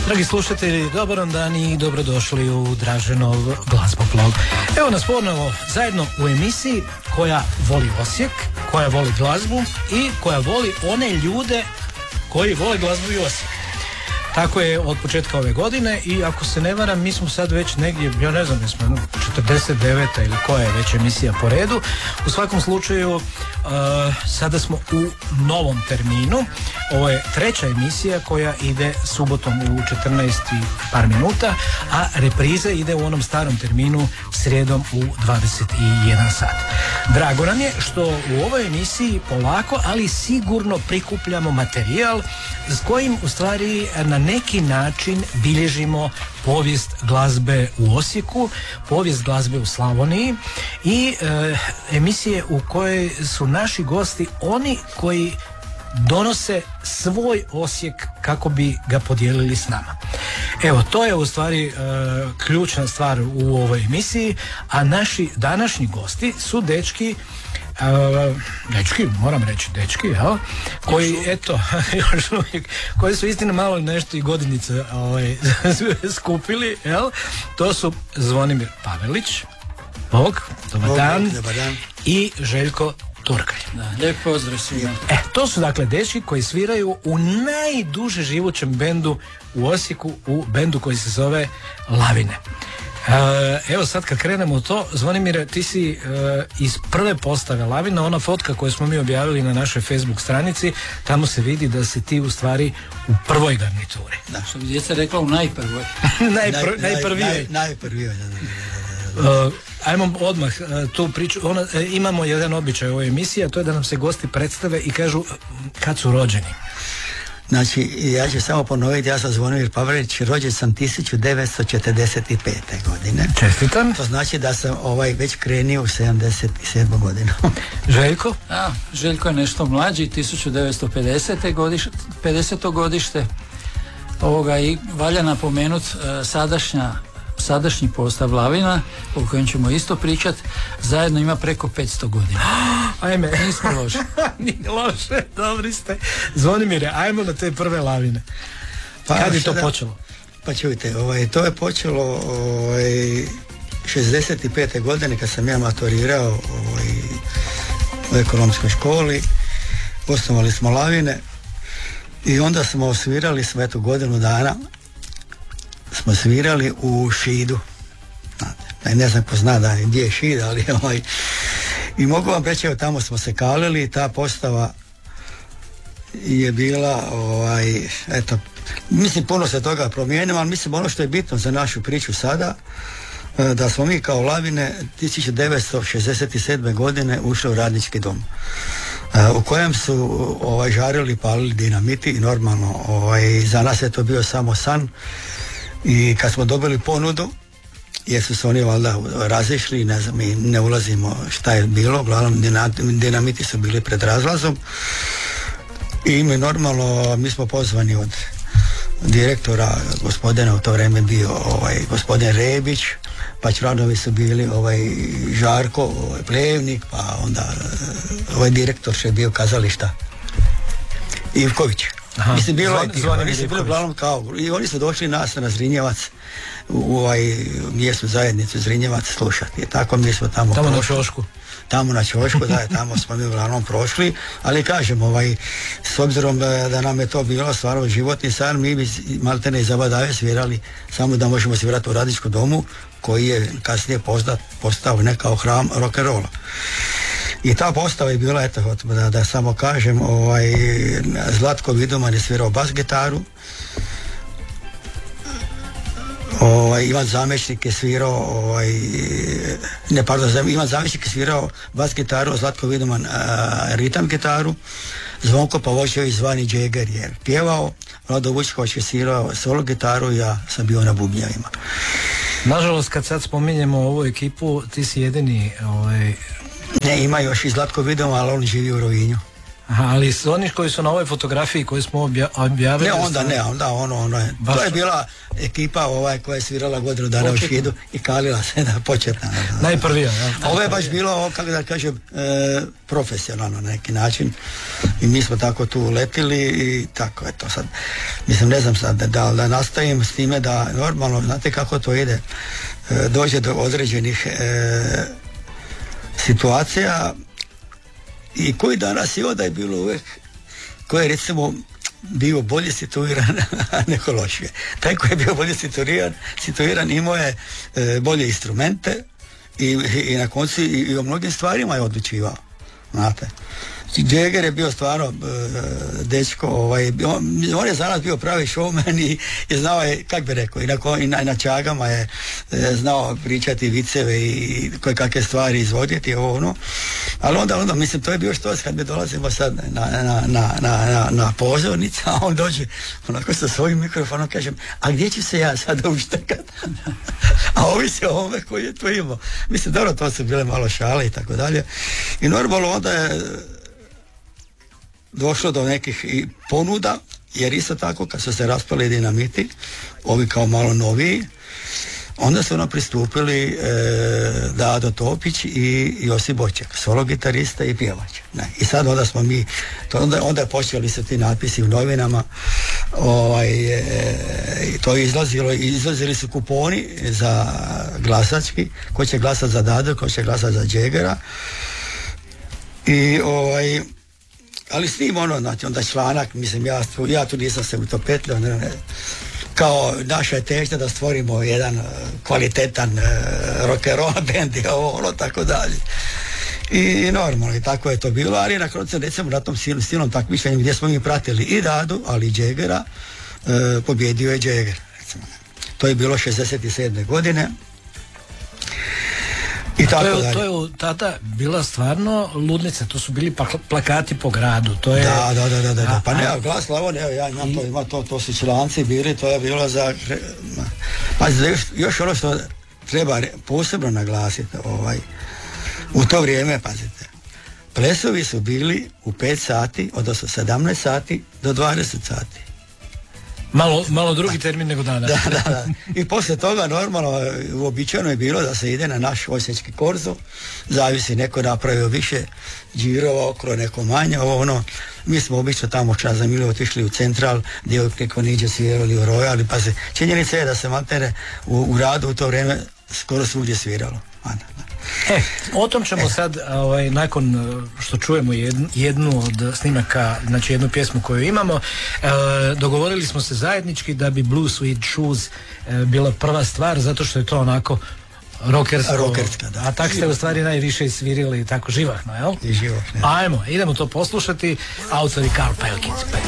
Dragi slušatelji, dobar vam dan i dobrodošli u Draženov glazboblog. Evo nas ponovo zajedno u emisiji koja voli Osijek, koja voli glazbu i koja voli one ljude koji vole glazbu i Osijek. Tako je od početka ove godine i ako se ne varam, mi smo sad već negdje, ja ne znam, smo 49. ili koja je već emisija po redu. U svakom slučaju, sada smo u novom terminu. Ovo je treća emisija koja ide subotom u 14 i par minuta, a repriza ide u onom starom terminu srijedom u 21 sat. Drago nam je što u ovoj emisiji polako, ali sigurno prikupljamo materijal s kojim u stvari na neki način bilježimo povijest glazbe u Osijeku, povijest glazbe u Slavoniji i emisije u kojoj su naši gosti oni koji donose svoj Osijek kako bi ga podijelili s nama. Evo, to je u stvari ključna stvar u ovoj emisiji, a naši današnji gosti su dečki, moram reći dečki, jel? Koji, eto, još uvijek, koji su istina malo nešto i godinice skupili, jel? To su Zvonimir Pavelić, Bog, dobar dan, i Željko Turkalj. Da, lijep pozdrav svima. To su dakle dečki koji sviraju u najduže živućem bendu u Osijeku, u bendu koji se zove Lavine. Evo sad kad krenemo u to, Zvonimire, ti si iz prve postave Lavina, ona fotka koju smo mi objavili na našoj Facebook stranici, tamo se vidi da si ti u stvari u prvoj garnituri. Da, što bi djeca rekla u najprvoj. Najprvijoj. Ajmo odmah tu priču. Imamo jedan običaj u ovoj emisiji, a to je da nam se gosti predstave i kažu kad su rođeni. Znači, ja ću samo ponoviti, ja sam Zvonimir Pavelić, rođen sam 1945. godine. Čestitam. To znači da sam već krenio u 77. godinu. Željko? Željko je nešto mlađi, 1950. godište. I valja napomenuti sadašnji postav Lavina, o kojem ćemo isto pričati, zajedno ima preko 500 godina. Ajme. Nismo loši. Nije loše, dobri ste. Zvonimire, ajmo na te prve Lavine. Kad je to počelo? Pa čujte, to je počelo 65. godine kad sam ja maturirao u ekonomskoj školi. Osnovali smo Lavine i onda smo svirali svetu godinu dana. Smo svirali u Šidu. Ne znam ko zna da gdje je Šid, ali i mogu vam reći, tamo smo se kalili, ta postava je bila mislim puno se toga promijenilo, ali mislim ono što je bitno za našu priču sada, da smo mi kao Lavine 1967. godine ušli u radnički dom, u kojem su žarili, palili dinamiti i normalno za nas je to bio samo san. I kad smo dobili ponudu, jer su se oni valjda razišli, ne znam, mi ne ulazimo šta je bilo, uglavnom dinamiti su bili pred razlazom i mi smo pozvani od direktora, gospodina u to vrijeme bio gospodin Rebić, pa članovi su bili Žarko, Plevnik, pa onda direktor što je bio kazališta Ivković. Mislim, bilo je tih, oni su bili uglavnom i oni su došli nas na Zrinjevac, u mjesnu zajednicu Zrinjevac slušati. I tako mi smo tamo na Ćošku. Tamo na Ćošku, tamo smo mi uglavnom prošli, ali kažem, s obzirom da nam je to bilo stvarno životni san, mi bi maltene iz Zabadave svirali, samo da možemo svirati u radničkom domu, koji je kasnije postao kao hram rock'n'rolla. I ta postava je bila, da samo kažem, Zlatko Vidoman je svirao bas gitaru, Ivan Zamečnik je svirao Ivan Zamečnik je svirao bas gitaru, Zlatko Vidoman ritam gitaru, Zvonko Pavočević zvani Džeger je pjevao, Vlado Vučković je svirao solo gitaru i ja sam bio na bubnjevima. Nažalost, kad sad spominjemo ovu ekipu, ti si jedini Ne, ima još i Zlatko Vidoman, ali on živi u Rovinju. Ali s oni koji su na ovoj fotografiji koju smo objavili... To je bila ekipa koja je svirala godinu dana u Šidu i kalila se da početna. Najprvija, ja. Ovo je baš bilo, kako da kažem, profesionalno na neki način i mi smo tako tu letili i tako je to sad. Mislim, ne znam sad da nastavim s time da normalno, znate kako to ide, dođe do određenih situacija i koji danas je da je bilo uvijek, koji je recimo bio bolje situiran nego lošije. Taj koji je bio bolje situiran imao je bolje instrumente i na koncu i o mnogim stvarima je odlučivao. Znate. Jagger je bio stvarno dečko, on je za nas bio pravi showman i znao je, kak bi rekao, i na čagama je znao pričati viceve i koje kakve stvari izvoditi, ali onda mislim, to je bio što kad mi dolazimo sad na pozornicu, a on dođe onako sa svojim mikrofonom, kažem, a gdje ću se ja sada uštekat? A ovisi o ovome koji je tu imao. Mislim, dobro, to su bile malo šale i tako dalje. I normalno onda je došlo do nekih i ponuda, jer isto tako kad su se raspali Dinamiti, ovi kao malo noviji, onda su pristupili Dado Topić i Josip Boček, solo gitarista i pjevač. I sad onda smo mi, onda počeli su ti natpisi u novinama, to je izlazili su kuponi za glasački, ko će glasati za Dado, ko će glasati za Jaggera. I ali s tim znači onda članak, mislim, ja tu nisam se utopetljao, kao naša je težnja da stvorimo jedan kvalitetan rock'n'roll band i tako dalje. I normalno, i tako je to bilo, ali na koncu recimo na tom silnom takmičenju gdje smo mi pratili i Dadu, ali i Jaggera, pobjedio je Jagger. Recimo. To je bilo 67. godine. I tako to je tada bila stvarno ludnica, to su bili plakati po gradu. To je... Da. Pa ne, Glas Slavonije, ja imam to su članci bili, to je bilo za... Pa još ono što treba posebno naglasiti, u to vrijeme, pazite, plesovi su bili u 5 sati, odnosno 17 sati do 20 sati. Malo drugi termin nego danas. Da. I poslije toga normalno uobičajeno je bilo da se ide na naš osječki korzo, zavisi, neko napravio više džirova okolo, neko manje, mi smo obično tamo čas za Milo otišli u Central, gdje neko niđe svirali u Royal, ali pa se, činjenica je da se maltene u radu u to vrijeme skoro svugdje sviralo. O tom ćemo sad, nakon što čujemo jednu od snimaka, znači jednu pjesmu koju imamo, dogovorili smo se zajednički da bi Blue Suede Shoes bila prva stvar, zato što je to onako rockerska, da. A tak ste u stvari najviše svirili tako živahno, jel? I živahno. Ajmo, idemo to poslušati, autori Carl Perkins.